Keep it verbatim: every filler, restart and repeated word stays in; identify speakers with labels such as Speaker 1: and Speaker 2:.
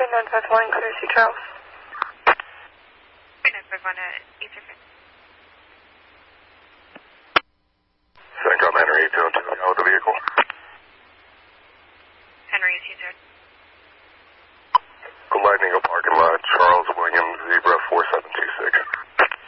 Speaker 1: nine five one, clear C Charles.
Speaker 2: nine five one, uh, eight six.
Speaker 3: Seneca Manor eight two two, out with the vehicle.